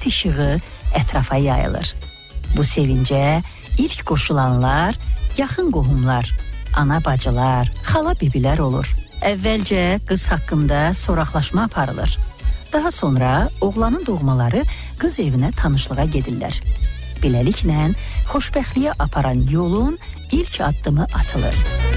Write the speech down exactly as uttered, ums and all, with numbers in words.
işığı ətrafa yayılır. Bu sevincə ilk qoşulanlar yaxın qohumlar, ana bacılar, xala bibilər olur. Əvvəlcə qız haqqında soraqlaşma aparılır. Daha sonra oğlanın doğmaları qız evinə tanışlığa gedirlər. Beləliklə, xoşbəxtliyə aparan yolun ilk addımı atılır.